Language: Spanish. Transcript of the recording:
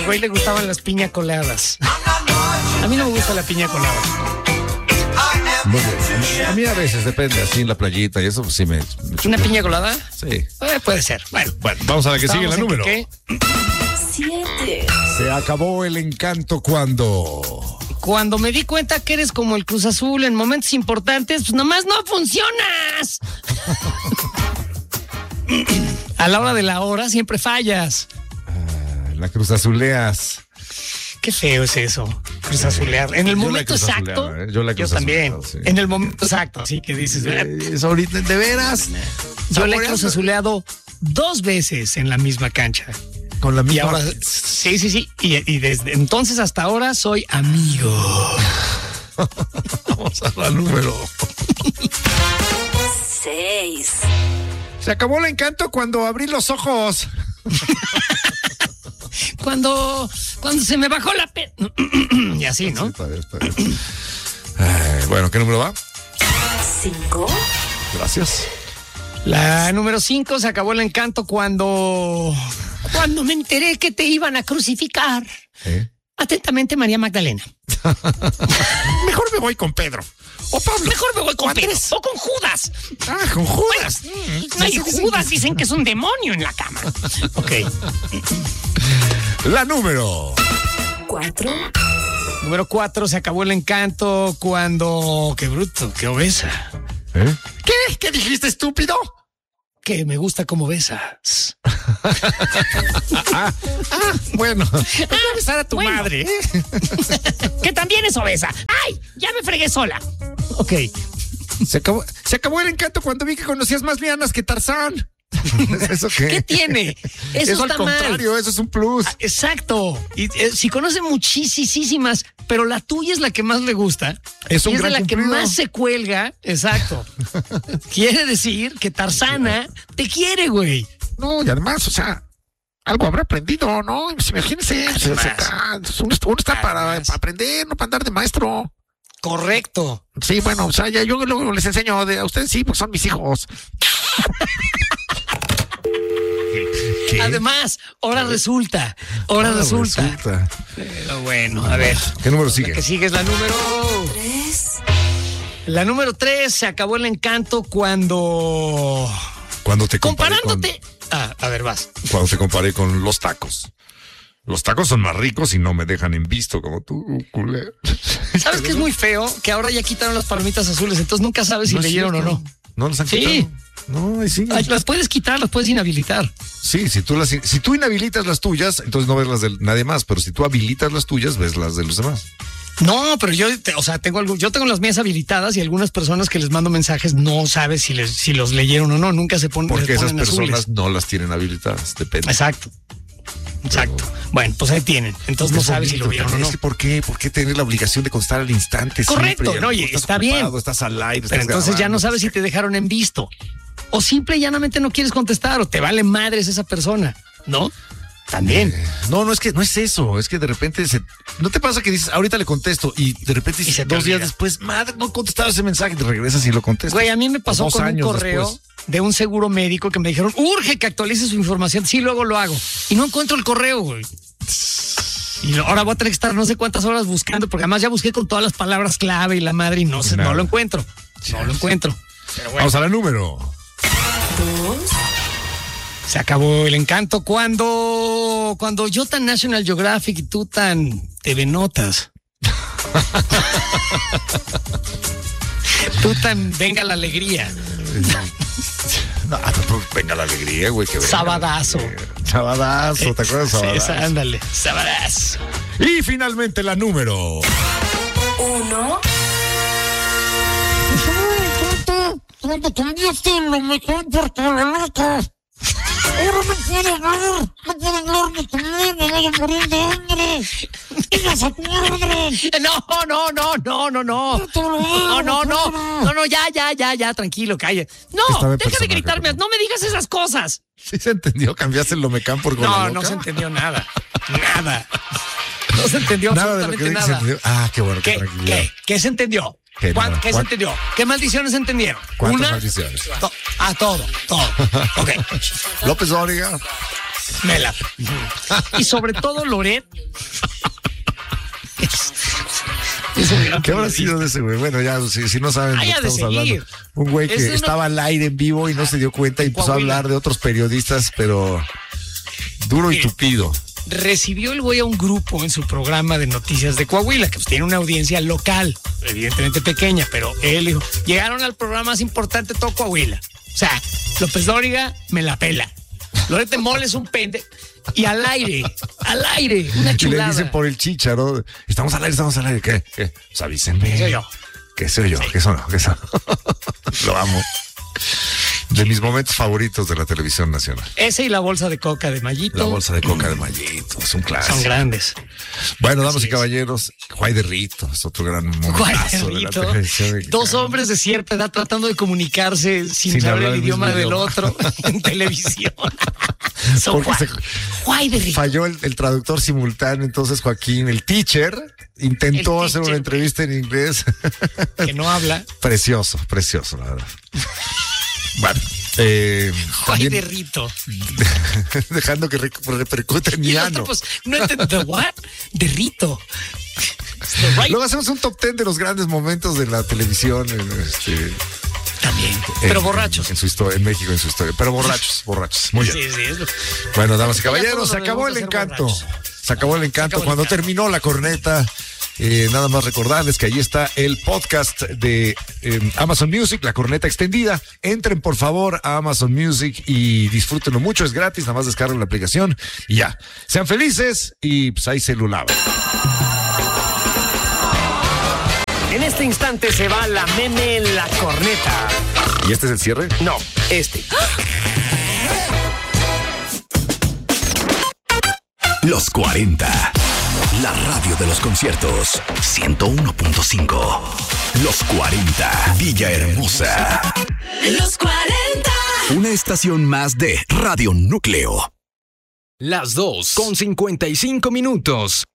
Al güey le gustaban las piña coladas. A mí no me gusta la piña colada. A mí a veces depende, así en la playita y eso, pues sí me ¿Una piña colada? Sí. Puede ser. Bueno, vamos a la que sigue, la número. 7. Se acabó el encanto Cuando me di cuenta que eres como el Cruz Azul en momentos importantes, pues nomás no funcionas. A la hora de la hora siempre fallas. La Cruz Azuleas. Qué feo es eso, Cruz Azulear. En el momento exacto, yo también. Sí. En el momento exacto, así que dices. Es ahorita, ¿de veras? Yo le he Cruz Azuleado 2 veces en la misma cancha. Con la misma. Y ahora, sí. Y desde entonces hasta ahora soy amigo. Vamos a la número 6. Se acabó el encanto cuando abrí los ojos. Cuando se me bajó la y así, ¿no? Sí, está bien. Bueno, ¿qué número va? 5. Gracias. La número 5, se acabó el encanto cuando me enteré que te iban a crucificar. Atentamente, María Magdalena. Mejor me voy con Pedro. O Pablo. Mejor me voy con Pedro. O con Judas. Con Judas. No, y Judas dicen que es un demonio en la cama. Ok. La número 4. Número 4, se acabó el encanto cuando... Qué bruto, qué obesa. ¿Qué? ¿Qué dijiste, estúpido? Que me gusta cómo besas. Bueno. Voy a besar a tu madre. Que también es obesa. ¡Ay! Ya me fregué sola. Ok. Se acabó el encanto cuando vi que conocías más lianas que Tarzán. ¿Eso qué? ¿Qué tiene? Eso al está contrario, mal. Eso es un plus. Exacto. Y si conoce muchísimas, pero la tuya es la que más le gusta. Es un y es de gran la cumplido. que más se cuelga. Exacto. Quiere decir que Tarzana te quiere, güey. No, y además, o sea, algo habrá aprendido, ¿no? Imagínense. Uno está para aprender, no para andar de maestro. Correcto. Sí, bueno, o sea, ya yo luego les enseño a ustedes, sí, pues son mis hijos. ¿Qué? Además, ahora resulta. Pero bueno, a ver. ¿Qué número sigue? La que sigue es la número 3. La número 3, se acabó el encanto cuando te comparé comparándote. A ver, vas. Cuando te comparé con los tacos. Los tacos son más ricos y no me dejan en visto como tú, culé. ¿Sabes qué es muy feo? Que ahora ya quitaron las palomitas azules, entonces nunca sabes si leyeron o no. No las han Sí. quitado. No, ahí sí. Las puedes quitar, las puedes inhabilitar. Sí, si tú inhabilitas las tuyas, entonces no ves las de nadie más, pero si tú habilitas las tuyas, ves las de los demás. No, pero yo tengo las mías habilitadas y algunas personas que les mando mensajes no sabes si los leyeron o no, nunca se ponen. Porque esas personas azules. no las tienen habilitadas, depende. Exacto. Bueno, pues ahí tienen. Entonces no sabes si lo vieron o no. Es que ¿por qué tener la obligación de contestar al instante? Correcto, siempre? no, oye, Estás está ocupado, bien. Estás al aire. Pero entonces ya no sabes si te dejaron en visto. O simple y llanamente no quieres contestar o te vale madres esa persona, ¿no? También. No, es que no es eso. Es que de repente ¿no te pasa que dices, ahorita le contesto y de repente Y se te 2 días olvida. después, madre, no contestaba ese mensaje y te regresas y lo contestas? Güey, a mí me pasó 2 con un años correo después. de un seguro médico que me dijeron, urge que actualice su información. Sí, luego lo hago. Y no encuentro el correo, güey. Y ahora voy a tener que estar no sé cuántas horas buscando, porque además ya busqué con todas las palabras clave y la madre y no lo encuentro. No lo encuentro. Pero bueno. Vamos a la número 2. Se acabó el encanto cuando yo tan National Geographic y tú tan TV Notas. Tú tan Venga la Alegría. No, venga la alegría, güey. Que venga. Sabadazo. Sabadazo, ¿te acuerdas de Sabadazo? Ándale, Sabadazo. Y finalmente la número 1. Cuando cambiaste lo mejor por tu loca. Ahora no puedo hablarme conmigo, me voy a morir de hambre. ¡Digas a tu madre! No, ya, tranquilo, calla. No, Estaba deja de personaje, gritarme, perdón. no me digas esas cosas. ¿Sí se entendió? ¿Cambiaste el Lomecán por con la No, loca? no se entendió nada. No se entendió Nada de lo que absolutamente dije nada. se entendió. Ah, qué bueno, qué tranquilidad. ¿Qué se entendió? ¿Qué nada? ¿Qué se entendió? ¿Qué maldiciones se entendieron? ¿Cuántas maldiciones? Todo. Ok. López Dóriga. Me la. Y sobre todo Loret. ¿Qué habrá sido de ese güey? Bueno, ya, si no saben de qué estamos hablando. Un güey que estaba al aire en vivo y no se dio cuenta y empezó a hablar de otros periodistas, pero duro y tupido. Recibió el güey a un grupo en su programa de noticias de Coahuila, que pues tiene una audiencia local, evidentemente pequeña, pero él dijo, llegaron al programa más importante de todo Coahuila. O sea, López Dóriga me la pela. Loret de Mola es un pende. Y al aire, una chulada. Y le dicen por el chícharo, estamos al aire, ¿qué? Pues avísenme. ¿Qué soy yo? ¿Qué soy yo? Sí. ¿Qué son? Lo amo. De mis momentos favoritos de la televisión nacional. Ese y la bolsa de coca de Mayito. La bolsa de coca de Mayito, es un clásico. Son grandes. Bueno, damas y caballeros, Juay de Rito es otro gran momentazo de la televisión mexicana. Dos hombres de cierta edad tratando de comunicarse sin saber el idioma del otro en televisión. Son Juay de Rito. Falló el traductor simultáneo, entonces Joaquín, el teacher, intentó hacer una entrevista en inglés. Que no habla. Precioso, la verdad. Bueno, Juay de Rito. Dejando que repercute en mi ano. Pues, no entiendo. ¿The what? De Rito. Luego hacemos un top 10 de los grandes momentos de la televisión. También. Pero borrachos. En su historia, en México, en su historia. Pero borrachos. Muy bien. Sí. Bueno, damas y caballeros, se acabó el encanto. Se acabó el encanto cuando terminó la corneta. Nada más recordarles que ahí está el podcast de Amazon Music, la corneta extendida. Entren por favor a Amazon Music y disfrútenlo mucho, es gratis, nada más descarguen la aplicación y ya. Sean felices y pues ahí se lo lavan. En este instante se va la meme en la corneta. ¿Y este es el cierre? No, este. Los 40. La radio de los conciertos. 101.5. Los 40. Villahermosa. Los 40. Una estación más de Radio Núcleo. Las 2:55.